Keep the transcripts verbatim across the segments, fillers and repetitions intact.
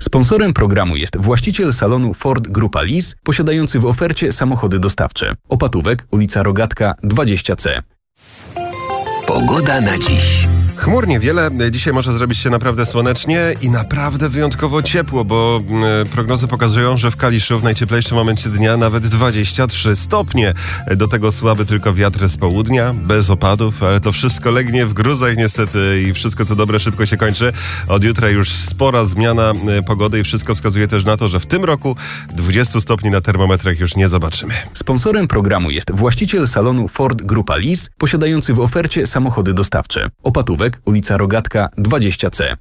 Sponsorem programu jest właściciel salonu Ford Grupa Lis, posiadający w ofercie samochody dostawcze. Opatówek, ulica Rogatka dwadzieścia C. Pogoda na dziś. Chmurnie wiele, dzisiaj może zrobić się naprawdę słonecznie i naprawdę wyjątkowo ciepło, bo y, prognozy pokazują, że w Kaliszu w najcieplejszym momencie dnia nawet dwadzieścia trzy stopnie. Do tego słaby tylko wiatr z południa, bez opadów, ale to wszystko legnie w gruzach niestety i wszystko co dobre szybko się kończy. Od jutra już spora zmiana y, pogody i wszystko wskazuje też na to, że w tym roku dwadzieścia stopni na termometrach już nie zobaczymy. Sponsorem programu jest właściciel salonu Ford Grupa Lis, posiadający w ofercie samochody dostawcze. Opatówek, ulica Rogatka dwadzieścia C.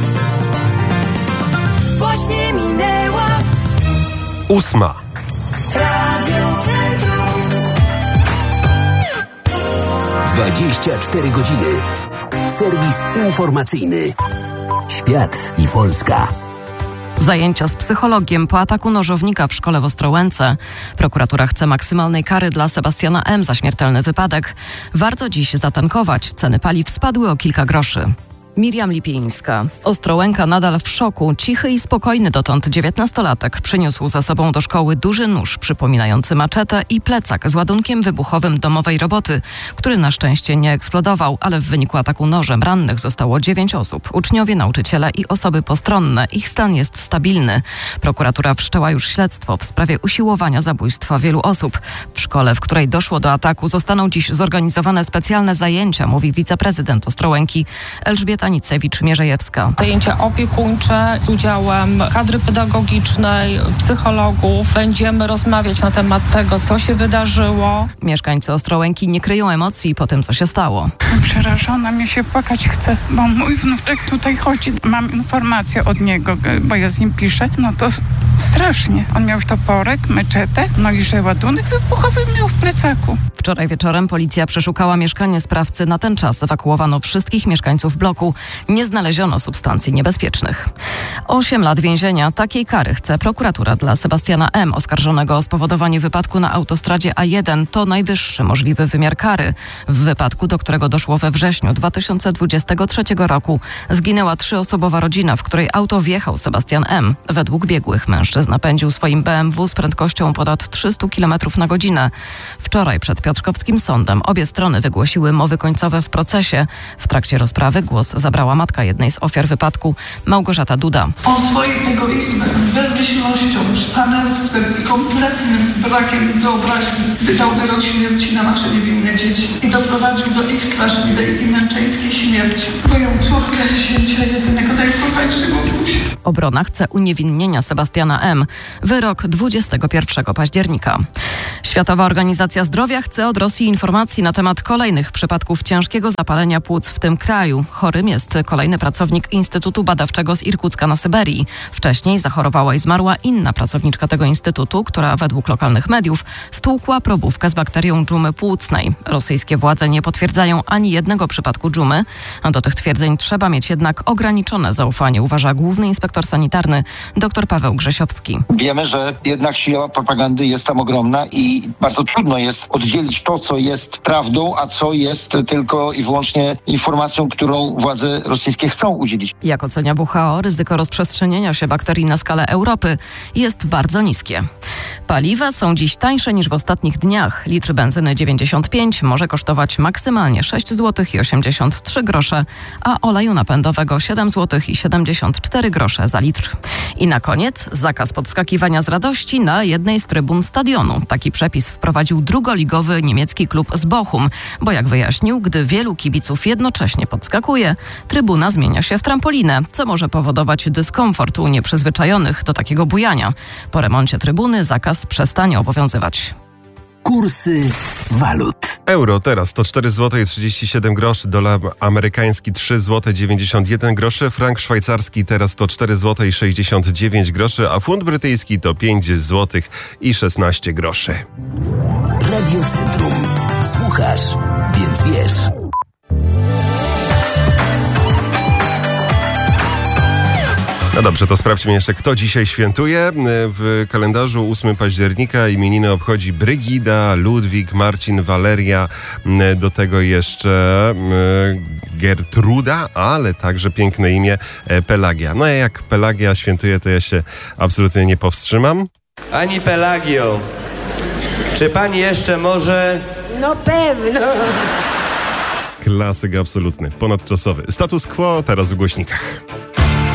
Właśnie minęła Ósma. Radio Centrum. dwadzieścia cztery godziny. Serwis informacyjny. Świat i Polska. Zajęcia z psychologiem po ataku nożownika w szkole w Ostrołęce. Prokuratura chce maksymalnej kary dla Sebastiana M. za śmiertelny wypadek. Warto dziś zatankować. Ceny paliw spadły o kilka groszy. Miriam Lipińska. Ostrołęka nadal w szoku. Cichy i spokojny dotąd dziewiętnastolatek przyniósł ze sobą do szkoły duży nóż przypominający maczetę i plecak z ładunkiem wybuchowym domowej roboty, który na szczęście nie eksplodował, ale w wyniku ataku nożem rannych zostało dziewięć osób. Uczniowie, nauczyciele i osoby postronne. Ich stan jest stabilny. Prokuratura wszczęła już śledztwo w sprawie usiłowania zabójstwa wielu osób. W szkole, w której doszło do ataku, zostaną dziś zorganizowane specjalne zajęcia, mówi wiceprezydent Ostrołęki Elżbieta Nicewicz-Mierzejewska. Zajęcia opiekuńcze z udziałem kadry pedagogicznej, psychologów. Będziemy rozmawiać na temat tego, co się wydarzyło. Mieszkańcy Ostrołęki nie kryją emocji po tym, co się stało. Przerażona, mi się płakać chce, bo mój wnuczek tutaj chodzi. Mam informację od niego, bo ja z nim piszę. No to strasznie. On miał już toporek, meczetę, no i że ładunek wybuchowy miał w plecaku. Wczoraj wieczorem policja przeszukała mieszkanie sprawcy. Na ten czas ewakuowano wszystkich mieszkańców bloku. Nie znaleziono substancji niebezpiecznych. Osiem lat więzienia. Takiej kary chce prokuratura dla Sebastiana M., oskarżonego o spowodowanie wypadku na autostradzie A jeden. To najwyższy możliwy wymiar kary. W wypadku, do którego doszło we wrześniu dwa tysiące dwudziestego trzeciego roku, zginęła trzyosobowa rodzina, w której auto wjechał Sebastian M. Według biegłych mężczyzna pędził swoim B M W z prędkością ponad trzysta kilometrów na godzinę. Wczoraj przed Piotrkowskim Sądem obie strony wygłosiły mowy końcowe w procesie. W trakcie rozprawy głos zabrała matka jednej z ofiar wypadku, Małgorzata Duda. On swoim egoizmem, bezmyślnością, szpanerstwem i kompletnym brakiem wyobraźni wydał wyrok śmierci na nasze niewinne dzieci i doprowadził do ich straszliwej i męczeńskiej śmierci. Moją córkę księcia jedynego najkochańszego Bogusia. Obrona chce uniewinnienia Sebastiana M. Wyrok dwudziestego pierwszego października. Światowa Organizacja Zdrowia chce od Rosji informacji na temat kolejnych przypadków ciężkiego zapalenia płuc w tym kraju. Chorym jest kolejny pracownik Instytutu Badawczego z Irkucka na Syberii. Wcześniej zachorowała i zmarła inna pracowniczka tego instytutu, która według lokalnych mediów stłukła probówkę z bakterią dżumy płucnej. Rosyjskie władze nie potwierdzają ani jednego przypadku dżumy, a do tych twierdzeń trzeba mieć jednak ograniczone zaufanie, uważa główny inspektor sanitarny dr Paweł Grzesiowski. Wiemy, że jednak siła propagandy jest tam ogromna i bardzo trudno jest oddzielić to, co jest prawdą, a co jest tylko i wyłącznie informacją, którą władze rosyjskie chcą udzielić. Jak ocenia W H O, ryzyko rozprzestrzenienia się bakterii na skalę Europy jest bardzo niskie. Paliwa są dziś tańsze niż w ostatnich dniach. Litr benzyny dziewięćdziesiąt pięć może kosztować maksymalnie sześć złotych i osiemdziesiąt trzy grosze, a oleju napędowego siedem złotych i siedemdziesiąt cztery grosze za litr. I na koniec zakaz podskakiwania z radości na jednej z trybun stadionu. Taki przepis wprowadził drugoligowy niemiecki klub z Bochum, bo jak wyjaśnił, gdy wielu kibiców jednocześnie podskakuje, trybuna zmienia się w trampolinę, co może powodować dyskomfort u nieprzyzwyczajonych do takiego bujania. Po remoncie trybuny zakaz przestanie obowiązywać. Kursy walut. Euro teraz sto cztery złote i trzydzieści siedem groszy, dolar amerykański trzy złote dziewięćdziesiąt jeden groszy, frank szwajcarski teraz sto cztery złote i sześćdziesiąt dziewięć groszy, a funt brytyjski to pięć złotych i szesnaście groszy. Radio Centrum. Słuchasz, więc wiesz. No dobrze, to sprawdźmy jeszcze, kto dzisiaj świętuje. W kalendarzu ósmego października imieniny obchodzi Brygida, Ludwik, Marcin, Waleria, do tego jeszcze Gertruda, ale także piękne imię Pelagia. No a jak Pelagia świętuje, to ja się absolutnie nie powstrzymam. Pani Pelagio, czy pani jeszcze może... No pewno. Klasyk absolutny, ponadczasowy. Status quo teraz w głośnikach.